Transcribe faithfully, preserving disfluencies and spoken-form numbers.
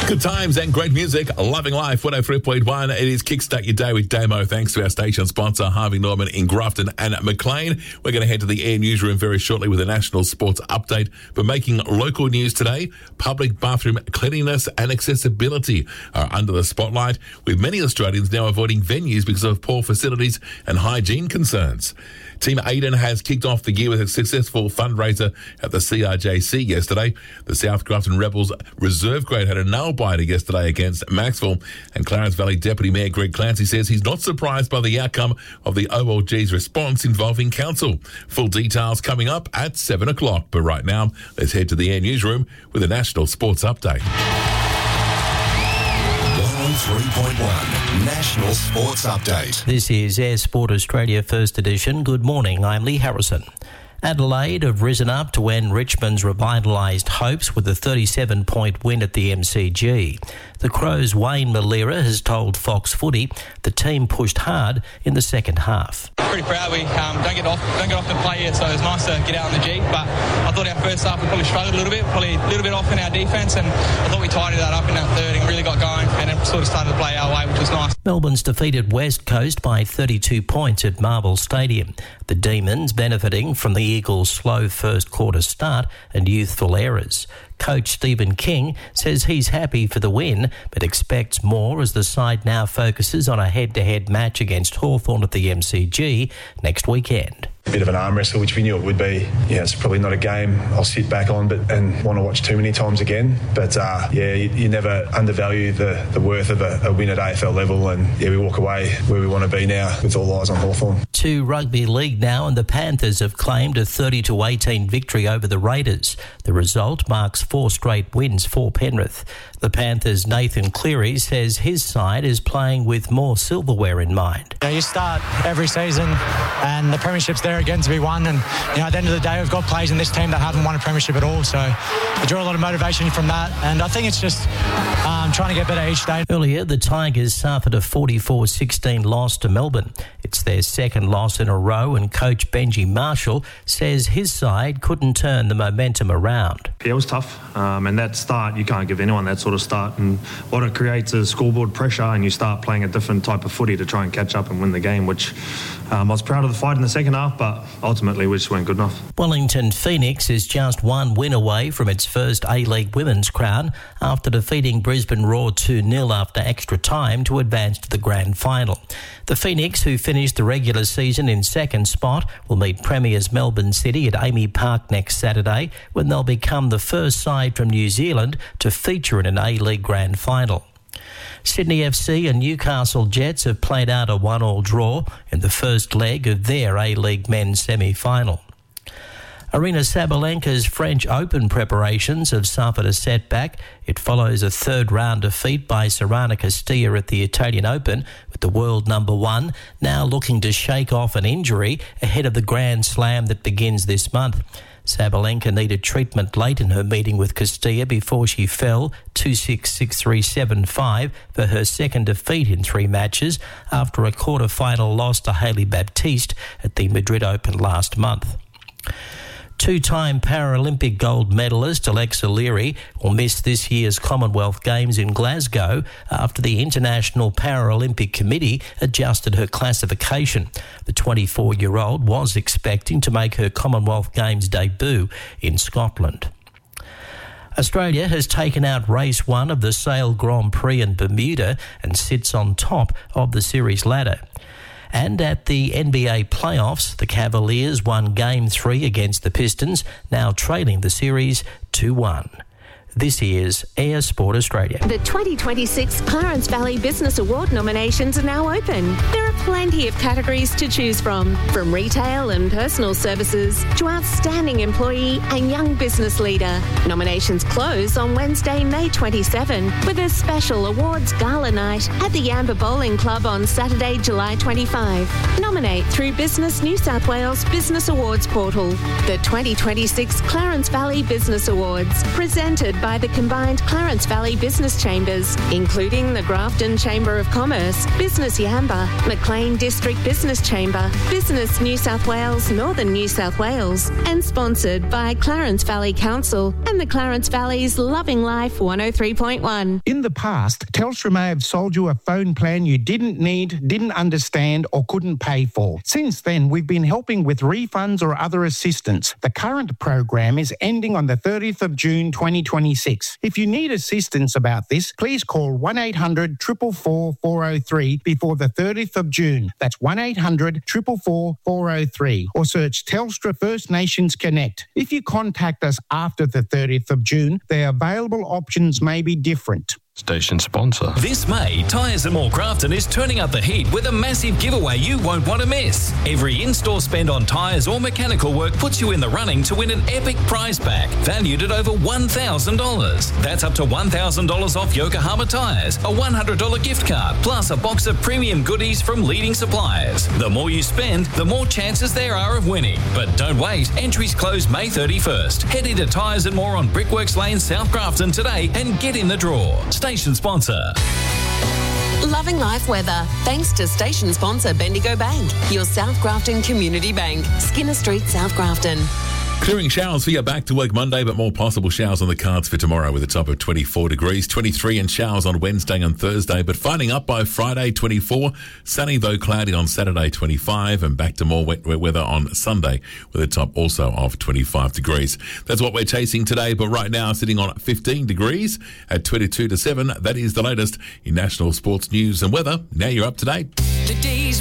Good times and great music. Loving Life, one oh three point one. It is Kickstart Your Day with Damo. Thanks to our station sponsor, Harvey Norman in Grafton and Maclean. We're going to head to the Air Newsroom very shortly with a national sports update. But making local news today, public bathroom cleanliness and accessibility are under the spotlight, with many Australians now avoiding venues because of poor facilities and hygiene concerns. Team Aiden has kicked off the year with a successful fundraiser at the C R J C yesterday. The South Grafton Rebels reserve grade had a nail-biter yesterday against Maxwell, and Clarence Valley Deputy Mayor Greg Clancy says he's not surprised by the outcome of the O L G's response involving council. Full details coming up at seven o'clock. But right now, let's head to the Air Newsroom with a national sports update. one oh three point one National Sports Update. This is Air Sport Australia First Edition. Good morning, I'm Lee Harrison. Adelaide have risen up to end Richmond's revitalised hopes with a thirty-seven point win at the M C G. The Crows' Wayne Malera has told Fox Footy the team pushed hard in the second half. Pretty proud. We um, don't get off, don't get off to play yet, so it was nice to get out on the G. But I thought our first half we probably struggled a little bit, probably a little bit off in our defence, and I thought we tidied that up in that third and really got going, and it sort of started to play our way, which was nice. Melbourne's defeated West Coast by thirty-two points at Marvel Stadium. The Demons benefiting from the Eagles' slow first quarter start and youthful errors. Coach Stephen King says he's happy for the win, but expects more as the side now focuses on a head-to-head match against Hawthorn at the M C G next weekend. A bit of an arm wrestle, which we knew it would be. Yeah, it's probably not a game I'll sit back on but and want to watch too many times again. But uh, yeah, you, you never undervalue the, the worth of a, a win at A F L level, and yeah, we walk away where we want to be now with all eyes on Hawthorn. To rugby league now, and the Panthers have claimed a thirty to eighteen victory over the Raiders. The result marks four straight wins for Penrith. The Panthers' Nathan Cleary says his side is playing with more silverware in mind. You know, you start every season and the premiership's there again to be won, and you know, at the end of the day we've got players in this team that haven't won a premiership at all, so I draw a lot of motivation from that, and I think it's just um, trying to get better each day. Earlier, the Tigers suffered a forty-four sixteen loss to Melbourne. It's their second loss in a row, and coach Benji Marshall says his side couldn't turn the momentum around. Yeah, it was tough, um, and that start, you can't give anyone that sort of start, and what it creates is scoreboard pressure, and you start playing a different type of footy to try and catch up and win the game, which um, I was proud of the fight in the second half, but ultimately we just weren't good enough. Wellington Phoenix is just one win away from its first A-League women's crown after defeating Brisbane Roar two nil after extra time to advance to the grand final. The Phoenix, who finished the regular season in second spot, will meet premiers Melbourne City at Amy Park next Saturday, when they'll become the first side from New Zealand to feature in an A-League grand final. Sydney F C and Newcastle Jets have played out a one-all draw in the first leg of their A-League men's semi-final. Aryna Sabalenka's French Open preparations have suffered a setback. It follows a third-round defeat by Sorana Castilla at the Italian Open, with the world number one now looking to shake off an injury ahead of the Grand Slam that begins this month. Sabalenka needed treatment late in her meeting with Castilla before she fell two six, six three, seven five for her second defeat in three matches after a quarter-final loss to Hailey Baptiste at the Madrid Open last month. Two-time Paralympic gold medalist Alexa Leary will miss this year's Commonwealth Games in Glasgow after the International Paralympic Committee adjusted her classification. The twenty-four-year-old was expecting to make her Commonwealth Games debut in Scotland. Australia has taken out race one of the Sail Grand Prix in Bermuda and sits on top of the series ladder. And at the N B A playoffs, the Cavaliers won Game three against the Pistons, now trailing the series two one. This is Air Sport Australia. The twenty twenty-six Clarence Valley Business Award nominations are now open. There are plenty of categories to choose from, from retail and personal services to outstanding employee and young business leader. Nominations close on Wednesday, May twenty-seventh, with a special awards gala night at the Amber Bowling Club on Saturday, July twenty-fifth. Nominate through Business New South Wales Business Awards portal. The twenty twenty-six Clarence Valley Business Awards, presented by by the combined Clarence Valley Business Chambers, including the Grafton Chamber of Commerce, Business Yamba, Maclean District Business Chamber, Business New South Wales, Northern New South Wales, and sponsored by Clarence Valley Council and the Clarence Valley's Loving Life one oh three point one. In the past, Telstra may have sold you a phone plan you didn't need, didn't understand, or couldn't pay for. Since then, we've been helping with refunds or other assistance. The current program is ending on the thirtieth of June twenty twenty-six. If you need assistance about this, please call one eight hundred, four four four, four oh three before the thirtieth of June. That's one eight hundred, four four four, four oh three, or search Telstra First Nations Connect. If you contact us after the thirtieth of June, the available options may be different. Station sponsor. This May, Tyres at Moore Grafton is turning up the heat with a massive giveaway you won't want to miss. Every in-store spend on tyres or mechanical work puts you in the running to win an epic prize pack valued at over one thousand dollars. That's up to one thousand dollars off Yokohama tyres, a one hundred dollars gift card, plus a box of premium goodies from leading suppliers. The more you spend, the more chances there are of winning. But don't wait, entries close May thirty-first. Head into Tyres at Moore on Brickworks Lane, South Grafton today and get in the draw. Station sponsor. Loving life weather. Thanks to station sponsor Bendigo Bank, your South Grafton Community Bank. Skinner Street, South Grafton. Clearing showers for your back to work Monday, but more possible showers on the cards for tomorrow with a top of twenty-four degrees, twenty-three and showers on Wednesday and Thursday, but finding up by Friday, twenty-four. Sunny though cloudy on Saturday, twenty-five, and back to more wet, wet weather on Sunday with a top also of twenty-five degrees. That's what we're chasing today, but right now sitting on fifteen degrees at twenty-two to seven. That is the latest in national sports news and weather. Now you're up to date. The D's